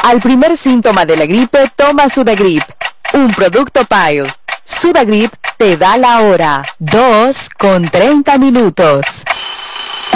Al primer síntoma de la gripe, toma Sudagrip, un producto Pile. Sudagrip te da la hora, 2:30.